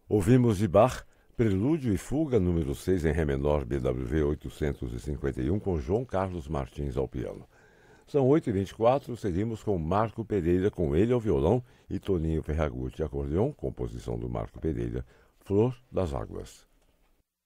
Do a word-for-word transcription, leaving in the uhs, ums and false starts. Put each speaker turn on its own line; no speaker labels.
Ouvimos de Bach, Prelúdio e Fuga número seis em Ré menor B W V oitocentos e cinquenta e um com João Carlos Martins ao piano. São oito e vinte e quatro, seguimos com Marco Pereira, com ele ao violão, e Toninho Ferragutti, acordeon, composição do Marco Pereira, Flor das Águas.